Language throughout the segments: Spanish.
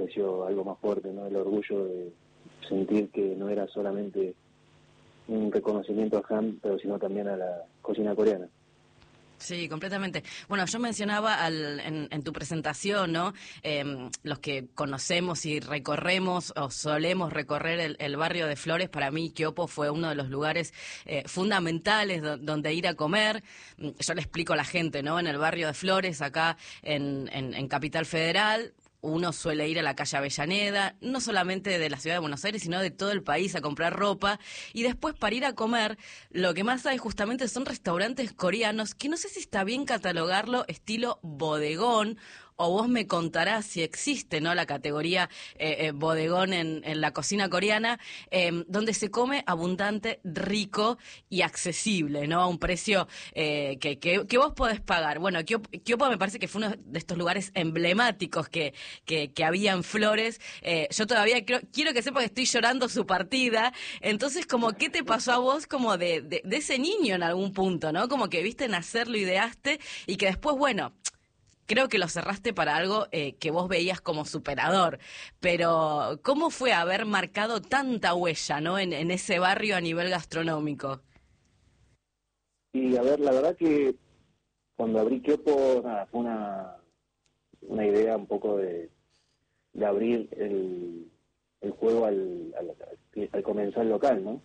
pareció algo más fuerte, ¿no? El orgullo de sentir que no era solamente un reconocimiento a Han, pero sino también a la cocina coreana. Sí, completamente. Bueno, yo mencionaba en tu presentación, ¿no? Los que conocemos y recorremos o solemos recorrer el barrio de Flores, para mí Kyopo fue uno de los lugares fundamentales donde ir a comer. Yo le explico a la gente, ¿no? En el barrio de Flores, acá en Capital Federal, uno suele ir a la calle Avellaneda, no solamente de la ciudad de Buenos Aires, sino de todo el país a comprar ropa. Y después para ir a comer, lo que más hay justamente son restaurantes coreanos, que no sé si está bien catalogarlo estilo bodegón, o vos me contarás si existe, ¿no?, la categoría bodegón en la cocina coreana, donde se come abundante, rico y accesible, ¿no?, a un precio que vos podés pagar. Bueno, Kyopo me parece que fue uno de estos lugares emblemáticos que había en Flores. Yo todavía quiero que sepa que estoy llorando su partida. Entonces, como, ¿qué te pasó a vos como de ese niño en algún punto, ¿no? Como que viste nacer, lo ideaste y que después, bueno, creo que lo cerraste para algo que vos veías como superador, pero ¿cómo fue haber marcado tanta huella, ¿no?, en ese barrio a nivel gastronómico? Y a ver, la verdad que cuando abrí Kyopo, nada, fue una idea un poco de abrir el juego al comenzar local, ¿no?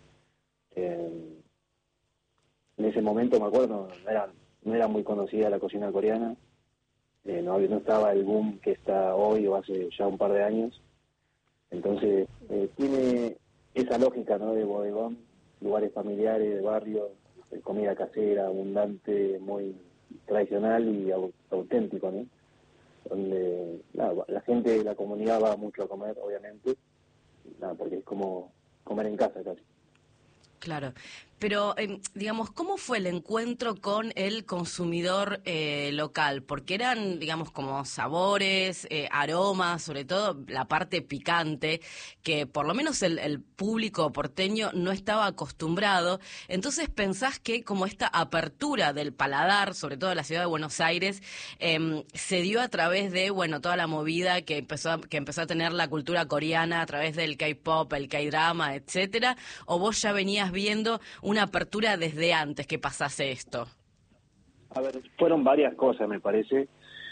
En ese momento, me acuerdo, no era muy conocida la cocina coreana, no estaba el boom que está hoy o hace ya un par de años. Entonces, tiene esa lógica, ¿no?, de bodegón, lugares familiares, de barrio, comida casera, abundante, muy tradicional y auténtico, ¿no? Donde nada, la gente de la comunidad va mucho a comer, obviamente, nada, porque es como comer en casa casi. Claro, pero digamos, ¿cómo fue el encuentro con el consumidor local? Porque eran, digamos, como sabores, aromas, sobre todo la parte picante, que por lo menos el público porteño no estaba acostumbrado. Entonces, ¿pensás que como esta apertura del paladar, sobre todo en la ciudad de Buenos Aires, se dio a través de, bueno, toda la movida que empezó a tener la cultura coreana a través del K-pop, el K-drama, etcétera? ¿O vos ya venías viendo una apertura desde antes que pasase esto? A ver, fueron varias cosas, me parece.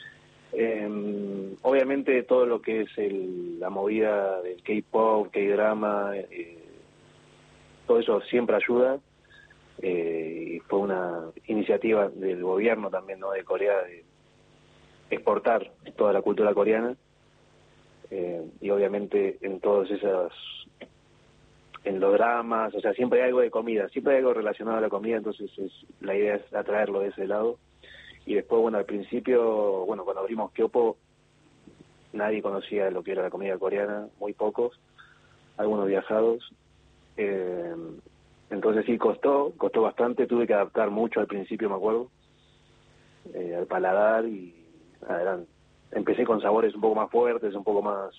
Obviamente todo lo que es la movida del K-pop, K-drama, todo eso siempre ayuda. Y fue una iniciativa del gobierno también, ¿no?, de Corea, de exportar toda la cultura coreana. Y obviamente en todos esos, en los dramas, o sea, siempre hay algo de comida, siempre hay algo relacionado a la comida, entonces la idea es atraerlo de ese lado. Y después, bueno, al principio, bueno, cuando abrimos Kyopo, nadie conocía lo que era la comida coreana, muy pocos, algunos viajados. Entonces sí, costó bastante, tuve que adaptar mucho al principio, me acuerdo, al paladar y adelante. Empecé con sabores un poco más fuertes, un poco más,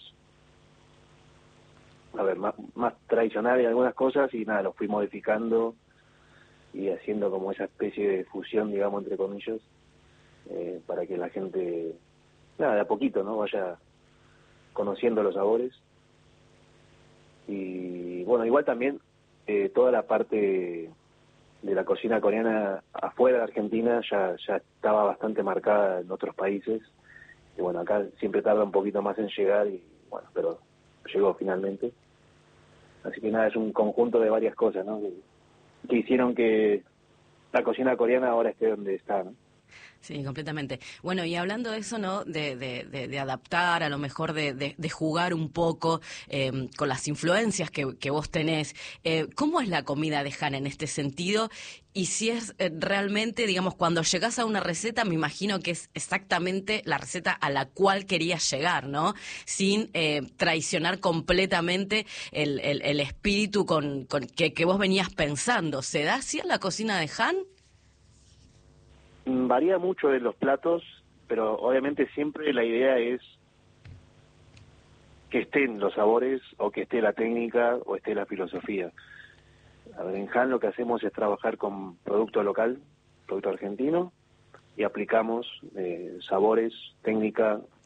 a ver, más tradicionales algunas cosas y nada, los fui modificando y haciendo como esa especie de fusión, digamos, entre comillas, para que la gente, nada, de a poquito, ¿no?, vaya conociendo los sabores. Y bueno, igual también toda la parte de la cocina coreana afuera de Argentina ya estaba bastante marcada en otros países. Y bueno, acá siempre tarda un poquito más en llegar y bueno, pero llegó finalmente. Así que nada, es un conjunto de varias cosas, ¿no?, que hicieron que la cocina coreana ahora esté donde está, ¿no? Sí, completamente. Bueno, y hablando de eso, ¿no?, de adaptar, a lo mejor de jugar un poco con las influencias que vos tenés, ¿cómo es la comida de Han en este sentido? Y si es realmente, digamos, cuando llegás a una receta, me imagino que es exactamente la receta a la cual querías llegar, ¿no? Sin traicionar completamente el espíritu con que vos venías pensando. ¿Se da así en la cocina de Han? Varía mucho de los platos, pero obviamente siempre la idea es que estén los sabores o que esté la técnica o esté la filosofía. A ver, en Han lo que hacemos es trabajar con producto local, producto argentino, y aplicamos sabores, técnica,